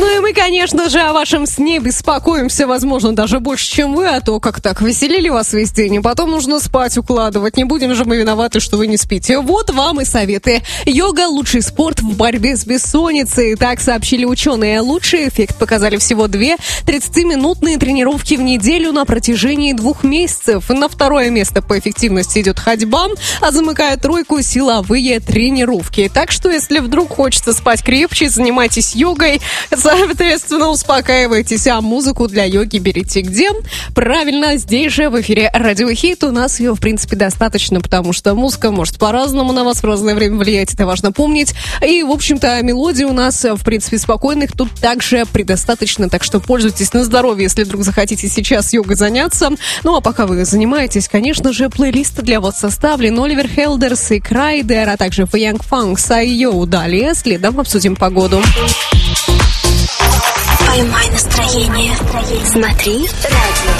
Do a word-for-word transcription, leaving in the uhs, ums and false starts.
Ну и мы, конечно же, о вашем сне беспокоимся, возможно, даже больше, чем вы, а то как так, веселили вас весь день, и потом нужно спать укладывать. Не будем же мы виноваты, что вы не спите. Вот вам и советы. Йога – лучший спорт в борьбе с бессонницей. Так сообщили ученые. Лучший эффект показали всего две тридцатиминутные тренировки в неделю на протяжении двух месяцев. На второе место по эффективности идет ходьба, а замыкает тройку силовые тренировки. Так что, если вдруг хочется спать крепче, занимайтесь йогой, соответственно, успокаивайтесь, а музыку для йоги берите где? Правильно, здесь же, в эфире Радио Хит. У нас ее, в принципе, достаточно, потому что музыка может по-разному на вас в разное время влиять, это важно помнить. И, в общем-то, мелодий у нас, в принципе, спокойных тут также предостаточно, так что пользуйтесь на здоровье, если вдруг захотите сейчас йогой заняться. Ну, а пока вы занимаетесь, конечно же, плейлист для вас составлен. Оливер Хелдерс и Крайдер, а также Young Funk, Сайо. Далее следом обсудим погоду. Поймай настроение. Смотри радио.